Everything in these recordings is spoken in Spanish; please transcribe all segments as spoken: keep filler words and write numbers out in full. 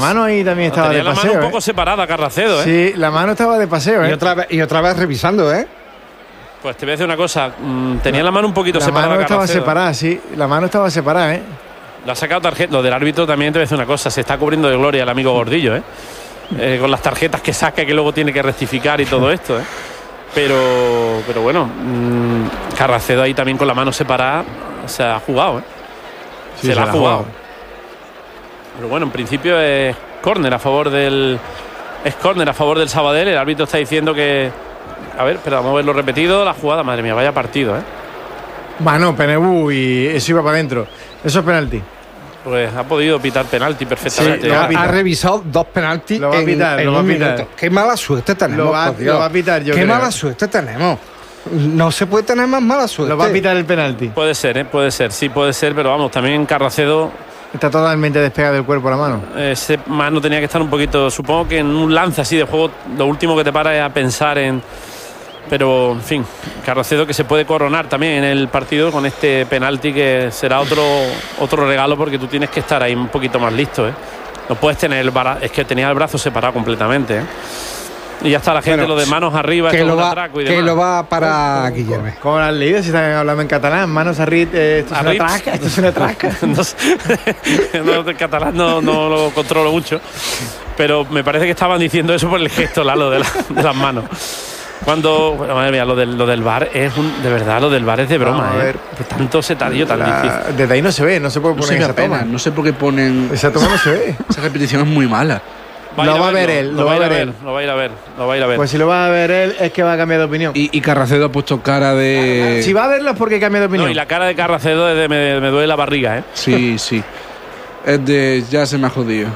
mano ahí también estaba de tenía paseo. la mano un ¿eh? poco separada, Carracedo, ¿eh? Sí, la mano estaba de paseo, ¿eh? Y otra vez, y otra vez revisando, ¿eh? Pues te voy a decir una cosa. Mmm, tenía la mano un poquito la separada. La mano estaba Carracedo. separada, sí. La mano estaba separada, ¿eh? Lo ha sacado tarjeta. Lo del árbitro también te voy a decir una cosa. Se está cubriendo de gloria el amigo Gordillo, ¿eh? eh con las tarjetas que saca y que luego tiene que rectificar y todo esto, ¿eh? Pero, pero bueno, mmm, Carracedo ahí también con la mano separada se ha jugado, ¿eh? Sí, se, se la ha jugado. jugado. Pero bueno, en principio es córner a favor del es córner a favor del Sabadell. El árbitro está diciendo que, a ver, espera, vamos a verlo repetido. La jugada, madre mía, vaya partido, ¿eh? Mano, Penebú, y eso iba para adentro. Eso es penalti. Pues ha podido pitar penalti perfectamente. Sí, Ha, pitar. ha revisado dos penaltis Lo va a en, pitar, en lo va un a pitar. minuto. Qué mala suerte tenemos, Lo va- por Dios. lo va a pitar, yo Qué creo. mala suerte tenemos. No se puede tener más mala suerte. Lo va a pitar el penalti. Puede ser, ¿eh? Puede ser, sí puede ser, pero vamos, también Carracedo, Está totalmente despegado del cuerpo la mano. ese mano tenía que estar un poquito, supongo que en un lance así de juego, lo último que te para es a pensar en... Pero, en fin, Carracedo que se puede coronar también en el partido con este penalti que será otro otro regalo porque tú tienes que estar ahí un poquito más listo, ¿eh? No puedes tener el bra- es que tenía el brazo separado completamente, ¿eh? Y ya está la gente, Bueno, lo de manos arriba, que esto es lo un va, atraco y que demás. lo va para Guillermo. ¿Cómo lo has leído? Si están hablando en catalán. Manos arriba, eh, esto es una Arriba. traca, esto es una traca. No sé, no, de catalán no, no lo controlo mucho, pero me parece que estaban diciendo eso por el gesto, Lalo, de, la, de las manos. Cuando, bueno, madre mía, lo del, lo del bar es un, de verdad, lo del bar es de broma, Vamos a ¿eh? ver. De tanto setadillo tan La- difícil. desde ahí no se ve, no se puede No poner sé qué esa pena, toma. no sé por qué ponen. Esa toma no se ve. Esa repetición es muy mala. Va a Lo ir va a ver verlo, él, lo va a ir ver él. Lo va a ir a ver, lo va a ir a ver. Pues si lo va a ver él, es que va a cambiar de opinión. Y, y Carracedo ha puesto cara de. Si va a verlo es porque cambia de opinión. No, y la cara de Carracedo es de me, me duele la barriga, ¿eh? Sí, sí. Es de. Ya se me ha jodido.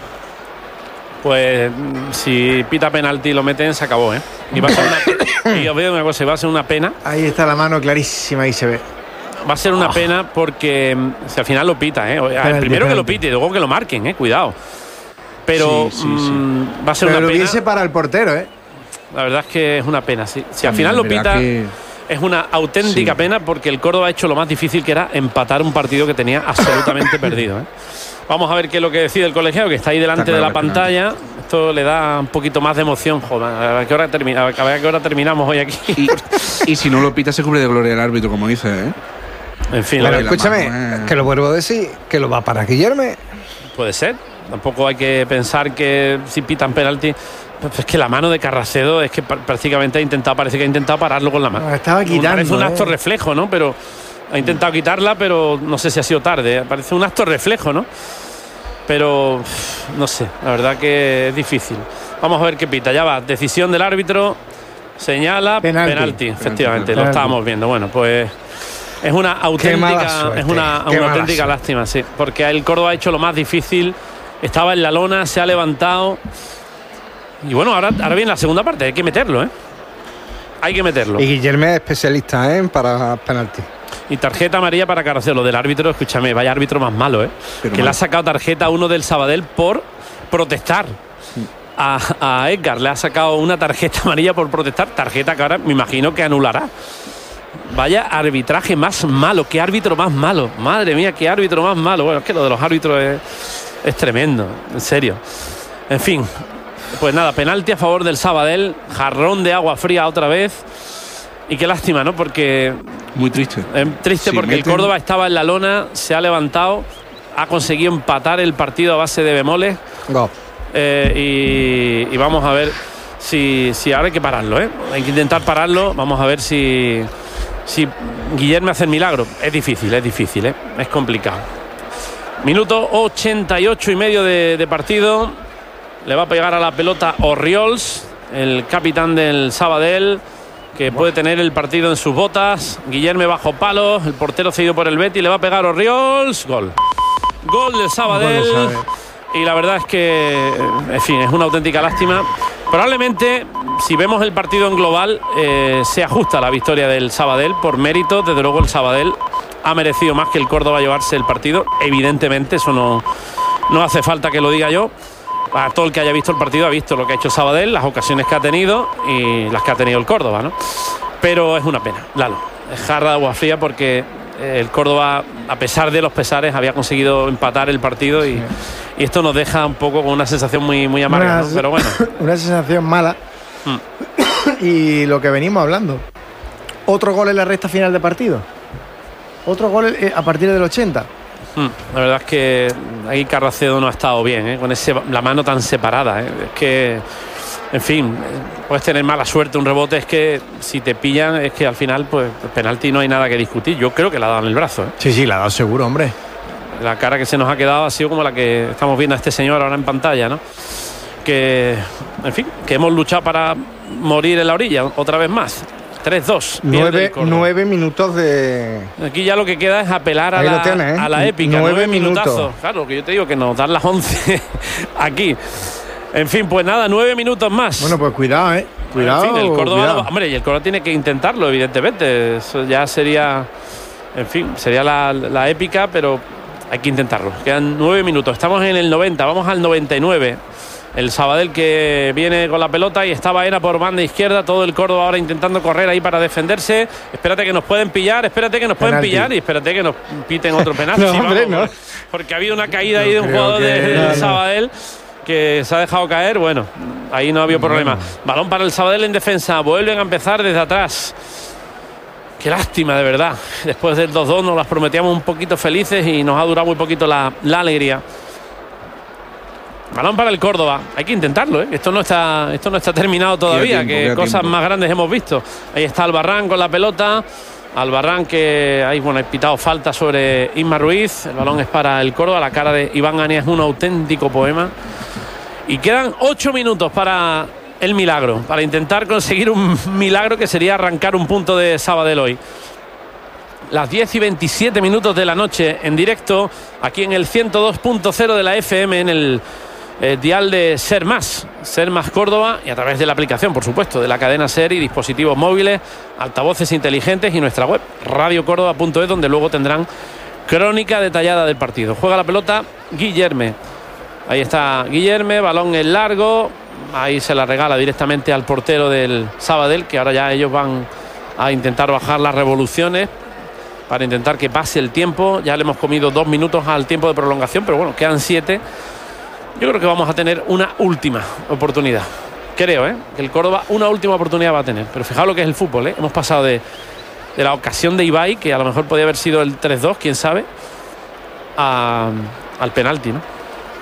Pues mm, si pita penalti y lo meten, se acabó, ¿eh? Y va a ser una, y os digo una cosa, va a ser una pena. Ahí está la mano clarísima, ahí se ve. Va a ser una pena porque mm, si al final lo pita, ¿eh? O- Penalti, Primero que lo penalti. pite y luego que lo marquen, ¿eh? Cuidado. Pero Sí, sí, mm, va a ser Pero una lo pena. hubiese para el portero, ¿eh? La verdad es que es una pena, sí. Si al final lo La verdad pita, que- es una auténtica Sí. pena porque el Córdoba ha hecho lo más difícil, que era empatar un partido que tenía absolutamente perdido, ¿eh? Vamos a ver qué es lo que decide el colegiado, que está ahí delante Está de claro la que es pantalla. Esto le da un poquito más de emoción, joder. A ver a qué hora, termina, a ver a qué hora terminamos hoy aquí. Y, y si no lo pita, se cubre de gloria el árbitro, como dice, ¿eh? En fin, Pero la- la escúchame, mano, eh. que lo vuelvo a decir, que lo va para Guillermo. puede ser. Tampoco hay que pensar que si pitan penalti. Pues es que la mano de Carracedo es que pr- prácticamente ha intentado, parece que ha intentado pararlo con la mano. Ah, estaba quitando, Parece un acto ¿eh? reflejo, ¿no? Pero ha intentado quitarla, pero no sé si ha sido tarde. Parece un acto reflejo, ¿no? Pero uf, no sé, la verdad que es difícil. Vamos a ver qué pita. Ya va, decisión del árbitro. Señala Penalti. penalti, efectivamente, Penalti. lo estábamos viendo. Bueno, pues es una mala auténtica, suerte, es una, qué una mala auténtica suerte. lástima, sí, porque el Córdoba ha hecho lo más difícil. Estaba en la lona, se ha levantado. Y bueno, ahora, ahora viene la segunda parte, hay que meterlo, ¿eh? Hay que meterlo. Y Guillermo es especialista, ¿eh? Para penalti. Y tarjeta amarilla para Carracedo. Lo del árbitro, escúchame, vaya árbitro más malo, ¿eh? Pero que le mal. ha sacado tarjeta a uno del Sabadell por protestar. A, a Edgar le ha sacado una tarjeta amarilla por protestar. Tarjeta que ahora me imagino que anulará. Vaya arbitraje más malo. Qué árbitro más malo. Madre mía, qué árbitro más malo. Bueno, es que lo de los árbitros es, es tremendo. En serio. En fin. Pues nada, penalti a favor del Sabadell. Jarrón de agua fría otra vez. Y qué lástima, ¿no? Porque Muy triste. es triste Si porque el meten- Córdoba estaba en la lona, se ha levantado, ha conseguido empatar el partido a base de bemoles. Go. eh, y, y vamos a ver si, si ahora hay que pararlo, ¿eh? Hay que intentar pararlo. Vamos a ver si, si Guillermo hace el milagro. Es difícil, es difícil, ¿eh? Es complicado. Minuto ochenta y ocho y medio de, de partido. Le va a pegar a la pelota Orriols, el capitán del Sabadell, que puede tener el partido en sus botas. Guillermo bajo palos, el portero cedido por el Betis, le va a pegar Orriols. Gol. Gol del Sabadell. Gol del Sabadell. Y la verdad es que, en fin, es una auténtica lástima. Probablemente, si vemos el partido en global, eh, sea justa la victoria del Sabadell por mérito. Desde luego el Sabadell ha merecido más que el Córdoba llevarse el partido. Evidentemente, eso no, no hace falta que lo diga yo. A todo el que haya visto el partido ha visto lo que ha hecho Sabadell, las ocasiones que ha tenido y las que ha tenido el Córdoba, ¿no? Pero es una pena, Lalo. Es jarra de agua fría porque el Córdoba, a pesar de los pesares, había conseguido empatar el partido y, sí. y esto nos deja un poco con una sensación muy, muy amarga, una, ¿no? Pero bueno. Una sensación mala. Mm. Y lo que venimos hablando. Otro gol en la recta final de partido. Otro gol a partir del ochenta. Mm. La verdad es que ahí Carracedo no ha estado bien, ¿eh? Con ese, la mano tan separada, ¿eh? Es que... En fin, puedes tener mala suerte, un rebote, es que si te pillan, es que al final, pues, el penalti no hay nada que discutir. Yo creo que le ha dado en el brazo, ¿eh? Sí, sí, le ha dado seguro, hombre. La cara que se nos ha quedado ha sido como la que estamos viendo a este señor ahora en pantalla, ¿no? Que, en fin, que hemos luchado para morir en la orilla, otra vez más. tres dos. Nueve, nueve minutos de... Aquí ya lo que queda es apelar a, la, tienes, ¿eh? a la épica. Nueve, nueve minutos. minutazos. Claro, que yo te digo que nos dan las once aquí. En fin, pues nada, nueve minutos más. Bueno, pues cuidado, ¿eh? Cuidado. En fin, el Córdoba, cuidado. Lo, hombre, y el Córdoba tiene que intentarlo, evidentemente. Eso ya sería, en fin, sería la, la épica, pero hay que intentarlo. Quedan nueve minutos. Estamos en el noventa, vamos al noventa y nueve. El Sabadell que viene con la pelota y está Baena por banda izquierda. Todo el Córdoba ahora intentando correr ahí para defenderse. Espérate que nos pueden pillar, espérate que nos pueden penalti. pillar y espérate que nos piten otro penalti. no, sí, hombre, vamos, no. Porque ha habido una caída ahí de un Creo jugador que... del no, no. Sabadell que se ha dejado caer. Bueno, ahí no ha habido problema. Bueno. Balón para el Sabadell en defensa. Vuelven a empezar desde atrás. Qué lástima, de verdad. Después del dos dos nos las prometíamos un poquito felices y nos ha durado muy poquito la, la alegría. Balón para el Córdoba. Hay que intentarlo, ¿eh? Esto no está, esto no está terminado todavía. Tiempo, que cosas tiempo. más grandes hemos visto. Ahí está Albarrán con la pelota. Albarrán que hay, bueno, hay pitado falta sobre Isma Ruiz. El balón es para el Córdoba. La cara de Iván Ania es un auténtico poema. Y quedan ocho minutos para el milagro, para intentar conseguir un milagro que sería arrancar un punto de Sabadell hoy. Las diez y veintisiete minutos de la noche en directo aquí en el ciento dos punto cero de la F M en el eh, dial de Ser Más, Ser Más Córdoba, y a través de la aplicación, por supuesto, de la cadena Ser y dispositivos móviles, altavoces inteligentes y nuestra web radio córdoba punto es, donde luego tendrán crónica detallada del partido. Juega la pelota Guillerme. Ahí está Guillerme, balón en largo, ahí se la regala directamente al portero del Sabadell, que ahora ya ellos van a intentar bajar las revoluciones para intentar que pase el tiempo. Ya le hemos comido dos minutos al tiempo de prolongación, pero bueno, quedan siete. Yo creo que vamos a tener una última oportunidad. Creo, ¿eh? Que el Córdoba una última oportunidad va a tener. Pero fijaos lo que es el fútbol, ¿eh? Hemos pasado de, de la ocasión de Ibai, que a lo mejor podía haber sido el tres dos, quién sabe, a, al penalti, ¿no?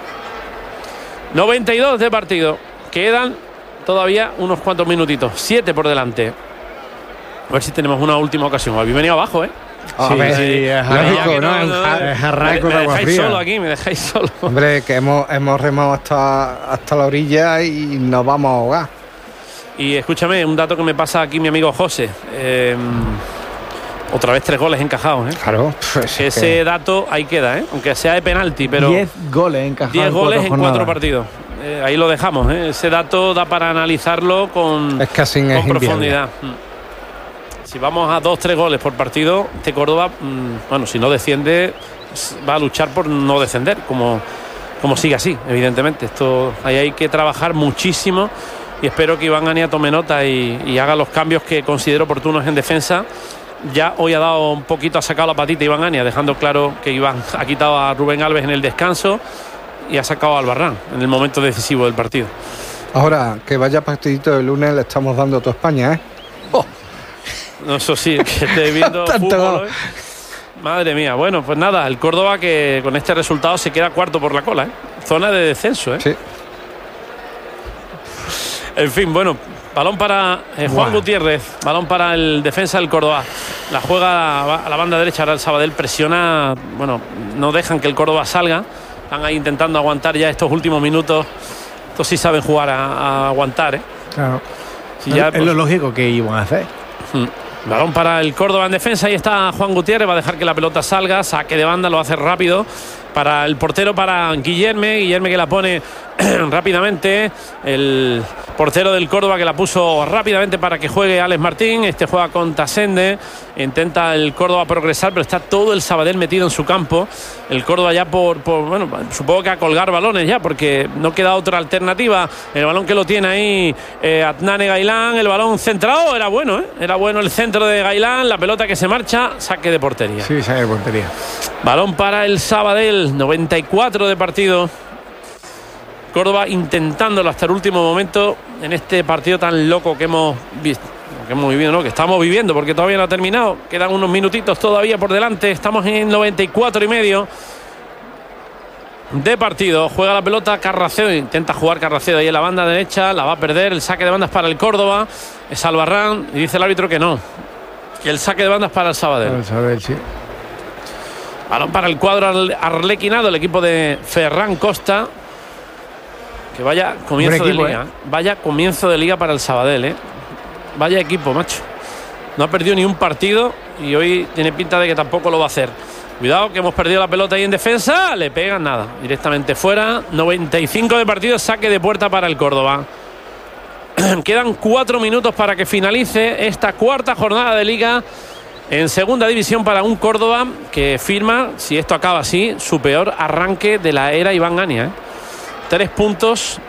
noventa y dos de partido. Quedan todavía unos cuantos minutitos. siete por delante. A ver si tenemos una última ocasión. Habéis venido abajo, ¿eh? A Sí, ver, sí, es lógico, ¿no? no, no, es arranco me, de me agua dejáis fría. solo aquí, me dejáis solo. Hombre, que hemos, hemos remado hasta, hasta la orilla y nos vamos a ahogar. Y escúchame, un dato que me pasa aquí mi amigo José. Eh, otra vez tres goles encajados, ¿eh? Claro. Pues Ese que... dato ahí queda, ¿eh? Aunque sea de penalti, pero diez goles encajados. diez goles en jornadas. cuatro partidos. Eh, ahí lo dejamos, ¿eh? Ese dato da para analizarlo con, Es que así con es profundidad. Mm. Si vamos a dos, tres goles por partido, este Córdoba, mmm, bueno, si no desciende, va a luchar por no descender, como, como sigue así, evidentemente. Esto ahí hay que trabajar muchísimo y espero que Iván Ania tome nota y, y haga los cambios que considero oportunos en defensa. Ya hoy ha dado un poquito, ha sacado la patita Iván Ania, dejando claro que Iván ha quitado a Rubén Alves en el descanso y ha sacado a Albarrán en el momento decisivo del partido. Ahora, que vaya partidito de lunes, le estamos dando a toda España, ¿eh? Oh. No, eso sí, que esté viendo fútbol hoy. Madre mía, bueno, pues nada, el Córdoba que con este resultado se queda cuarto por la cola, ¿eh? Zona de descenso, ¿eh? Sí. En fin, bueno, balón para eh, Juan Wow. Gutiérrez, balón para el defensa del Córdoba. La juega a la banda derecha, ahora el Sabadell presiona, bueno, no dejan que el Córdoba salga. Están ahí intentando aguantar ya estos últimos minutos. Estos sí saben jugar a, a aguantar, ¿eh? Claro. Si ya, es pues, lo lógico que iban a hacer. Hmm. Balón para el Córdoba en defensa. Ahí está Juan Gutiérrez. Va a dejar que la pelota salga. Saque de banda, lo hace rápido. Para el portero, para Guillerme. Guillerme que la pone rápidamente el portero del Córdoba, que la puso rápidamente para que juegue Alex Martín. Este juega con Tasende, intenta el Córdoba progresar, pero está todo el Sabadell metido en su campo. El Córdoba ya por, por bueno, supongo que a colgar balones ya, porque no queda otra alternativa. El balón que lo tiene ahí eh, Adnane Gailán, el balón centrado, era bueno, ¿eh? Era bueno el centro de Gailán, la pelota que se marcha, saque de portería. Sí, saque de portería. Balón para el Sabadell, noventa y cuatro de partido. Córdoba intentándolo hasta el último momento en este partido tan loco que hemos visto, que hemos vivido, ¿no? Que estamos viviendo, porque todavía no ha terminado. Quedan unos minutitos todavía por delante. Estamos en noventa y cuatro y medio de partido. Juega la pelota Carracedo, intenta jugar Carracedo ahí en la banda derecha, la va a perder. El saque de bandas para el Córdoba, es Albarrán, y dice el árbitro que no, que el saque de bandas para el Sabadell. Para el Sabadell, sí. Balón para el cuadro arlequinado, el equipo de Ferran Costa. Que vaya comienzo equipo, de liga. ¿eh? Vaya comienzo de liga para el Sabadell, ¿eh? Vaya equipo, macho. No ha perdido ni un partido y hoy tiene pinta de que tampoco lo va a hacer. Cuidado, que hemos perdido la pelota ahí en defensa. Le pegan nada. Directamente fuera. noventa y cinco de partido. Saque de puerta para el Córdoba. Quedan cuatro minutos para que finalice esta cuarta jornada de liga en segunda división para un Córdoba que firma, si esto acaba así, su peor arranque de la era Iván Ania, ¿eh? Tres puntos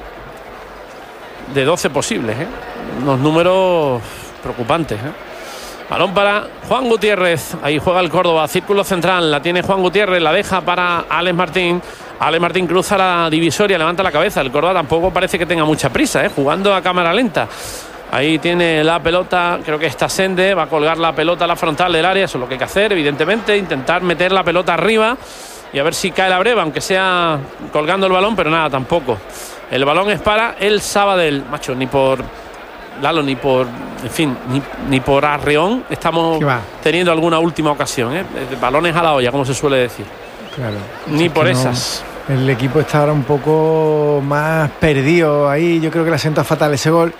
de doce posibles, ¿eh? Unos números preocupantes, ¿eh? Balón para Juan Gutiérrez. Ahí juega el Córdoba. Círculo central. La tiene Juan Gutiérrez. La deja para Alex Martín. Alex Martín cruza la divisoria. Levanta la cabeza. El Córdoba tampoco parece que tenga mucha prisa, ¿eh? Jugando a cámara lenta. Ahí tiene la pelota. Creo que está Sende. Va a colgar la pelota a la frontal del área. Eso es lo que hay que hacer, evidentemente. Intentar meter la pelota arriba y a ver si cae la breva, aunque sea colgando el balón, pero nada, tampoco. El balón es para el Sabadell, macho, ni por Lalo, ni por, en fin, ni, ni por arreón estamos teniendo alguna última ocasión, ¿eh? Balones a la olla, como se suele decir. Claro. Ni es por no, esas. El equipo está ahora un poco más perdido ahí. Yo creo que le sienta fatal ese gol.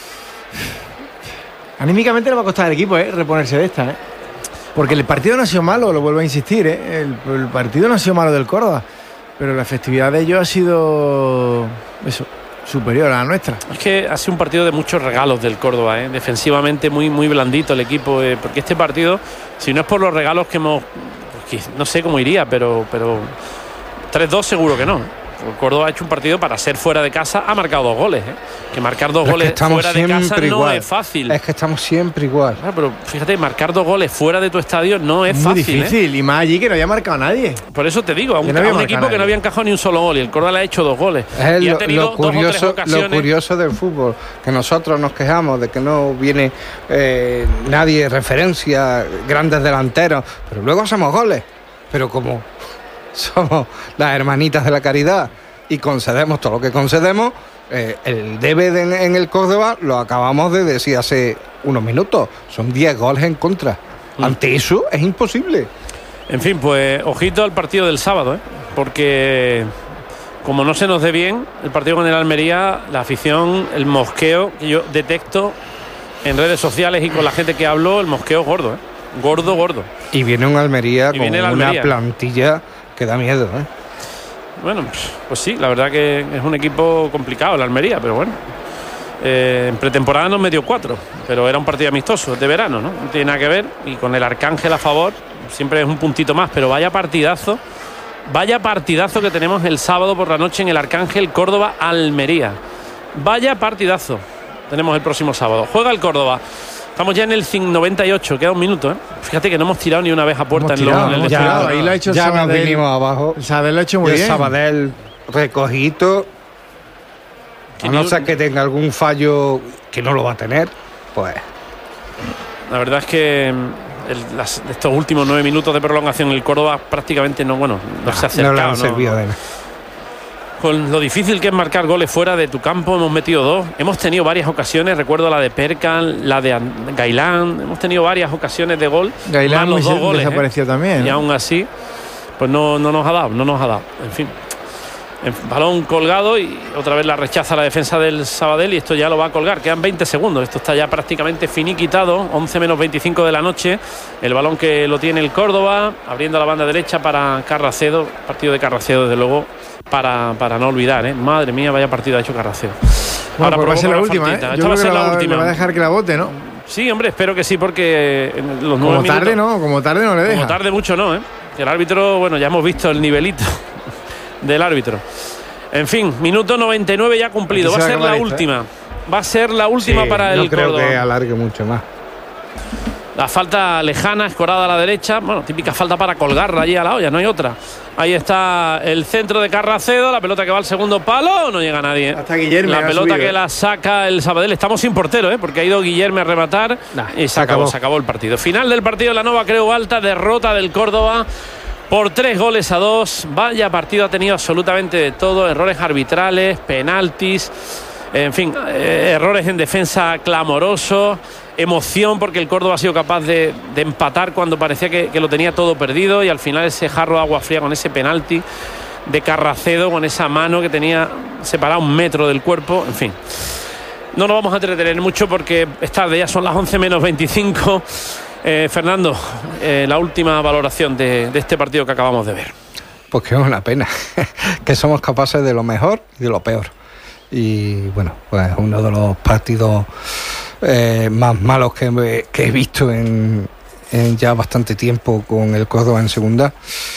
Anímicamente le va a costar al equipo, ¿eh? Reponerse de esta, ¿eh? Porque el partido no ha sido malo, lo vuelvo a insistir, ¿eh? el, el partido no ha sido malo del Córdoba, pero la efectividad de ellos ha sido eso, superior a la nuestra. Es que ha sido un partido de muchos regalos del Córdoba, ¿eh? Defensivamente muy, muy blandito el equipo, ¿eh? Porque este partido, si no es por los regalos que hemos, pues, no sé cómo iría, pero, pero tres dos seguro que no. El Córdoba ha hecho un partido para ser fuera de casa, ha marcado dos goles, ¿eh? Que marcar dos goles fuera de casa no igual. es fácil. Es que estamos siempre igual. Claro, pero fíjate, marcar dos goles fuera de tu estadio no es muy fácil. difícil, ¿eh? Y más allí que no había marcado nadie. Por eso te digo, a un, no a un equipo nadie. Que no había encajado ni un solo gol y el Córdoba le ha hecho dos goles. Es y lo, ha tenido lo, curioso, dos o tres lo curioso del fútbol, que nosotros nos quejamos de que no viene eh, nadie referencia, grandes delanteros, pero luego hacemos goles. Pero como somos las hermanitas de la caridad y concedemos todo lo que concedemos, eh, el debe de, en el Córdoba lo acabamos de decir hace unos minutos, son diez goles en contra. Mm. Ante eso es imposible. En fin, pues ojito al partido del sábado, ¿eh? Porque como no se nos dé bien el partido con el Almería, la afición, el mosqueo que yo detecto en redes sociales y con la gente que hablo, el mosqueo es gordo, ¿eh? Gordo, gordo. Y viene un Almería y con una Almería. plantilla que da miedo, ¿eh? Bueno, pues sí, la verdad que es un equipo complicado el Almería, pero bueno. Eh, en pretemporada nos metió cuatro, pero era un partido amistoso de verano, ¿no? No tiene nada que ver, y con el Arcángel a favor siempre es un puntito más, pero vaya partidazo, vaya partidazo que tenemos el sábado por la noche en el Arcángel Córdoba Almería. Vaya partidazo tenemos el próximo sábado. Juega el Córdoba. Estamos ya en el noventa y ocho, queda un minuto, ¿eh? Fíjate que no hemos tirado ni una vez a puerta en, tirado, lo, en el ya, tirado. Ahí lo ha hecho ya el Sabadell. Nos vinimos abajo. El Sabadell lo ha hecho muy el bien. Sabadell recogito. A no ser que tenga algún fallo, que no lo va a tener, pues. La verdad es que el, las, estos últimos nueve minutos de prolongación el Córdoba prácticamente no, bueno, no, no se ha acercado. No le han no, servido no. de nada. Con lo difícil que es marcar goles fuera de tu campo, hemos metido dos. Hemos tenido varias ocasiones, recuerdo la de Perkan, la de Gailán. Hemos tenido varias ocasiones de gol. Gailán los dos goles, desapareció ¿eh? también. Y ¿no? aún así, pues no, no nos ha dado, no nos ha dado. En fin, en balón colgado y otra vez la rechaza la defensa del Sabadell y esto ya lo va a colgar. Quedan veinte segundos, esto está ya prácticamente finiquitado. once menos veinticinco de la noche. El balón que lo tiene el Córdoba, abriendo la banda derecha para Carracedo. Partido de Carracedo, desde luego, para, para no olvidar, ¿eh? Madre mía, vaya partido ha hecho Carracedo. Bueno, Ahora pues va a ser la última, ¿eh? Esta Yo va a creo ser que la la, última. le va a dejar que la bote, ¿no? Sí, hombre, espero que sí, porque en los Como nueve tarde, minutos, ¿no? Como tarde no le deja. Como tarde mucho no, ¿eh? Que el árbitro, bueno, ya hemos visto el nivelito del árbitro. En fin, minuto noventa y nueve ya cumplido. Va a ser la última. Va a ser la última Sí, para el no creo Córdoba. que alargue mucho más. La falta lejana, escorada a la derecha. Bueno, típica falta para colgarla allí a la olla, no hay otra. Ahí está el centro de Carracedo, la pelota que va al segundo palo, no llega nadie. Hasta Guillermo. La pelota que la saca el Sabadell. Estamos sin portero, ¿eh? Porque ha ido Guillermo a rematar Nah, y se, se acabó, acabó. se acabó el partido. Final del partido de la Nova Creu Alta, derrota del Córdoba por tres goles a dos. Vaya partido ha tenido absolutamente de todo, errores arbitrales, penaltis, en fin, eh, errores en defensa clamorosos, emoción porque el Córdoba ha sido capaz de, de empatar cuando parecía que, que lo tenía todo perdido, y al final ese jarro de agua fría con ese penalti de Carracedo, con esa mano que tenía separada un metro del cuerpo, en fin. No nos vamos a entretener mucho porque es tarde, ya son las once menos veinticinco. Eh, Fernando, eh, la última valoración de, de este partido que acabamos de ver. Pues que es una pena, que somos capaces de lo mejor y de lo peor. Y bueno, pues uno de los partidos eh, más malos que, que he visto en, en ya bastante tiempo con el Córdoba en segunda.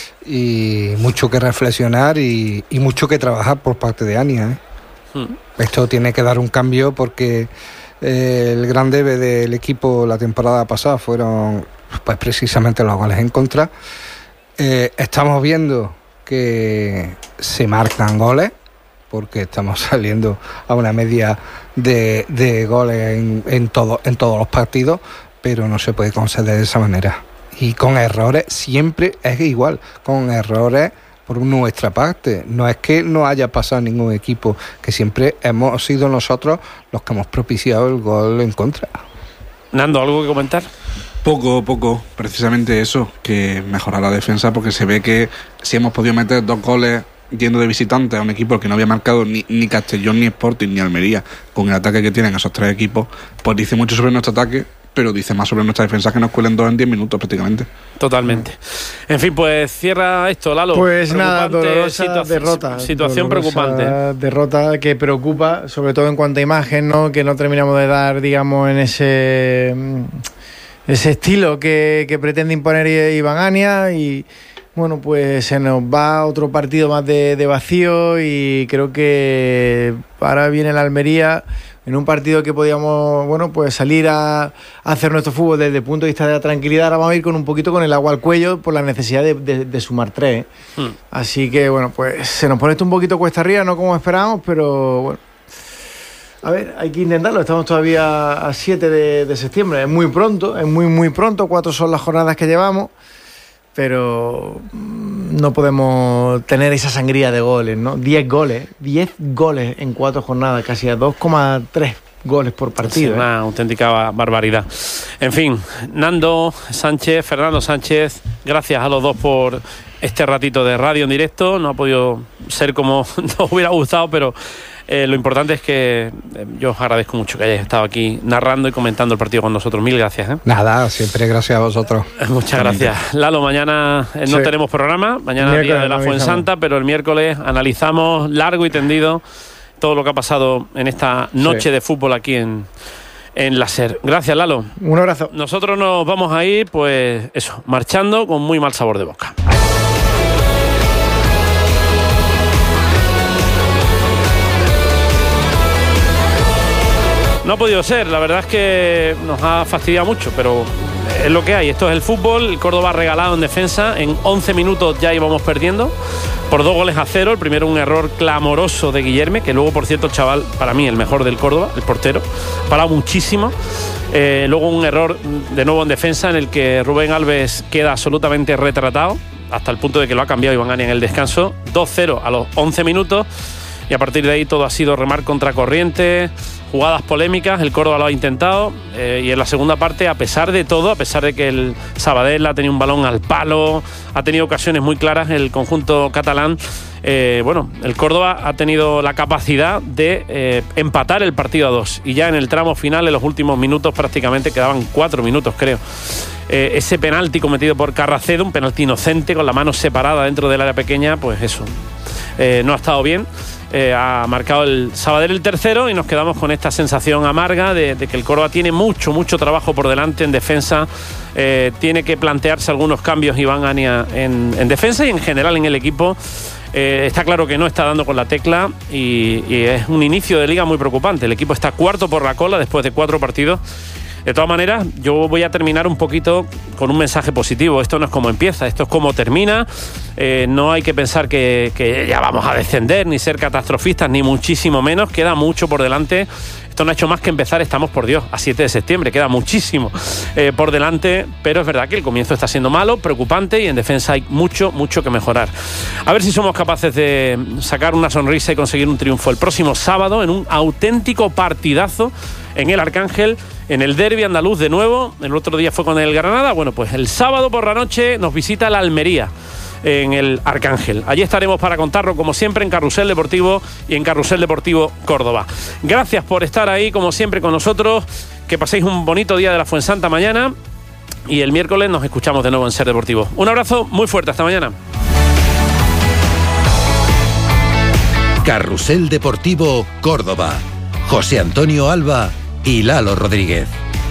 Y mucho que reflexionar y, y mucho que trabajar por parte de Ania, ¿eh? Hmm. Esto tiene que dar un cambio porque eh, el gran debe del equipo la temporada pasada fueron pues precisamente los goles en contra. Eh, estamos viendo que se marcan goles porque estamos saliendo a una media de, de goles en, en, todo, en todos los partidos, pero no se puede conceder de esa manera. Y con errores siempre es igual, con errores por nuestra parte. No es que no haya pasado ningún equipo, que siempre hemos sido nosotros los que hemos propiciado el gol en contra. Nando, ¿algo que comentar? Poco, poco, precisamente eso, que mejorar la defensa, porque se ve que si hemos podido meter dos goles yendo de visitante a un equipo que no había marcado ni, ni Castellón, ni Sporting, ni Almería, con el ataque que tienen esos tres equipos, pues dice mucho sobre nuestro ataque, pero dice más sobre nuestra defensa, que nos cuelen dos en diez minutos prácticamente. Totalmente. En fin, pues cierra esto, Lalo. Pues nada, dolorosa situa- derrota. Situación dolorosa preocupante. Derrota que preocupa, sobre todo en cuanto a imagen, ¿no? Que no terminamos de dar, digamos, en ese ese estilo que, que pretende imponer Iván Ania. Y bueno, pues se nos va otro partido más de, de vacío, y creo que ahora viene la Almería en un partido que podíamos, bueno, pues salir a, a hacer nuestro fútbol desde el punto de vista de la tranquilidad. Ahora vamos a ir con un poquito con el agua al cuello por la necesidad de, de, de sumar tres, ¿eh? Hmm. Así que, bueno, pues se nos pone esto un poquito cuesta arriba, no como esperábamos, pero bueno. A ver, hay que intentarlo. Estamos todavía a siete de, de septiembre. Es muy pronto, es muy, muy pronto. Cuatro son las jornadas que llevamos. Pero no podemos tener esa sangría de goles, ¿no? Diez goles, diez goles en cuatro jornadas, casi a dos coma tres goles por partido. Sí, una ¿eh? auténtica barbaridad. En fin, Nando Sánchez, Fernando Sánchez, gracias a los dos por este ratito de radio en directo. No ha podido ser como nos hubiera gustado, pero eh, lo importante es que eh, yo os agradezco mucho que hayáis estado aquí narrando y comentando el partido con nosotros. Mil gracias, ¿eh? Nada, siempre gracias a vosotros. Muchas gracias. Lalo, mañana eh, no sí. tenemos programa, mañana es día de la Fuensanta, pero el miércoles analizamos largo y tendido todo lo que ha pasado en esta noche sí. de fútbol aquí en, en la SER. Gracias, Lalo. Un abrazo. Nosotros nos vamos a ir, pues eso, marchando con muy mal sabor de boca. No ha podido ser, la verdad es que nos ha fastidiado mucho, pero es lo que hay. Esto es el fútbol. El Córdoba ha regalado en defensa. En once minutos ya íbamos perdiendo por dos goles a cero. El primero un error clamoroso de Guillermo, que luego, por cierto, el chaval, para mí, el mejor del Córdoba, el portero, parado muchísimo. Eh, luego un error de nuevo en defensa en el que Rubén Alves queda absolutamente retratado, hasta el punto de que lo ha cambiado Iván Ania en el descanso. dos cero a los once minutos. Y a partir de ahí todo ha sido remar contra corriente, jugadas polémicas. El Córdoba lo ha intentado, eh, y en la segunda parte, a pesar de todo, a pesar de que el Sabadell ha tenido un balón al palo, ha tenido ocasiones muy claras el conjunto catalán, eh, bueno, el Córdoba ha tenido la capacidad de eh, empatar el partido a dos, y ya en el tramo final, en los últimos minutos, prácticamente quedaban cuatro minutos creo, eh, ese penalti cometido por Carracedo, un penalti inocente con la mano separada dentro del área pequeña, pues eso, eh, no ha estado bien. Eh, ha marcado el Sabadell el tercero y nos quedamos con esta sensación amarga de, de que el Córdoba tiene mucho, mucho trabajo por delante en defensa. Eh, tiene que plantearse algunos cambios Iván Ania en, en defensa y en general en el equipo. Eh, está claro que no está dando con la tecla y, y es un inicio de liga muy preocupante. El equipo está cuarto por la cola después de cuatro partidos. De todas maneras, yo voy a terminar un poquito con un mensaje positivo. Esto no es como empieza, esto es como termina. Eh, no hay que pensar que, que ya vamos a descender, ni ser catastrofistas, ni muchísimo menos. Queda mucho por delante. Esto no ha hecho más que empezar, estamos, por Dios, a siete de septiembre. Queda muchísimo eh, por delante, pero es verdad que el comienzo está siendo malo, preocupante, y en defensa hay mucho, mucho que mejorar. A ver si somos capaces de sacar una sonrisa y conseguir un triunfo el próximo sábado en un auténtico partidazo en el Arcángel, en el derbi andaluz de nuevo. El otro día fue con el Granada. Bueno, pues el sábado por la noche nos visita la Almería en el Arcángel. Allí estaremos para contarlo, como siempre, en Carrusel Deportivo y en Carrusel Deportivo Córdoba. Gracias por estar ahí, como siempre, con nosotros. Que paséis un bonito día de la Fuensanta mañana y el miércoles nos escuchamos de nuevo en Ser Deportivo. Un abrazo muy fuerte, hasta mañana. Carrusel Deportivo Córdoba. José Antonio Alba y Lalo Rodríguez.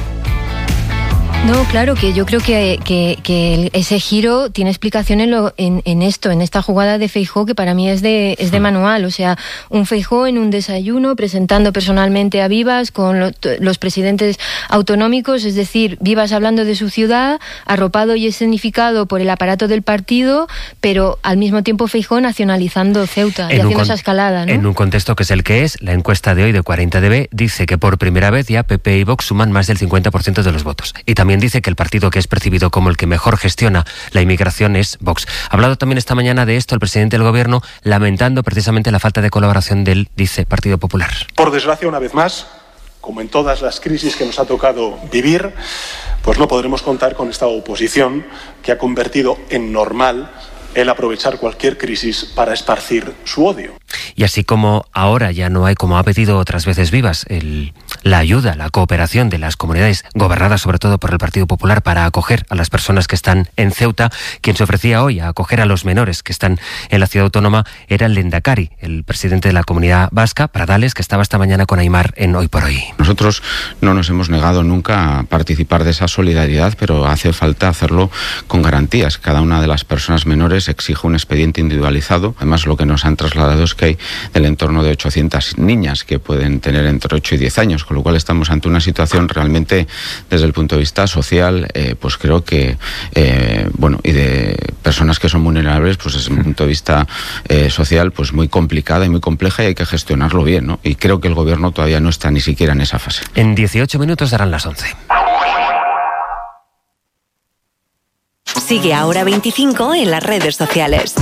No, claro, que yo creo que, que, que ese giro tiene explicación en, lo, en, en esto, en esta jugada de Feijóo, que para mí es de, es de manual. O sea, un Feijóo en un desayuno presentando personalmente a Vivas con lo, los presidentes autonómicos, es decir, Vivas hablando de su ciudad, arropado y escenificado por el aparato del partido, pero al mismo tiempo Feijóo nacionalizando Ceuta en y haciendo con, esa escalada, ¿no? En un contexto que es el que es, la encuesta de hoy de cuarenta D B dice que por primera vez ya P P y Vox suman más del cincuenta por ciento de los votos. Y también También dice que el partido que es percibido como el que mejor gestiona la inmigración es Vox. Ha hablado también esta mañana de esto el presidente del Gobierno, lamentando precisamente la falta de colaboración del, dice, Partido Popular. Por desgracia, una vez más, como en todas las crisis que nos ha tocado vivir, pues no podremos contar con esta oposición que ha convertido en normal el aprovechar cualquier crisis para esparcir su odio. Y así como ahora ya no hay, como ha pedido otras veces Vivas, el, la ayuda, la cooperación de las comunidades gobernadas sobre todo por el Partido Popular para acoger a las personas que están en Ceuta, quien se ofrecía hoy a acoger a los menores que están en la ciudad autónoma era el Lehendakari, el presidente de la Comunidad Vasca, Pradales, que estaba esta mañana con Aimar en Hoy por Hoy. Nosotros no nos hemos negado nunca a participar de esa solidaridad, pero hace falta hacerlo con garantías. Cada una de las personas menores exige un expediente individualizado. Además, lo que nos han trasladado es que hay del entorno de ochocientas niñas que pueden tener entre ocho y diez años, con lo cual estamos ante una situación realmente, desde el punto de vista social, eh, pues creo que, eh, bueno, y de personas que son vulnerables, pues desde el punto de vista eh, social, pues muy complicada y muy compleja, y hay que gestionarlo bien, ¿no? Y creo que el Gobierno todavía no está ni siquiera en esa fase. En dieciocho minutos darán las once. Sigue Ahora veinticinco en las redes sociales.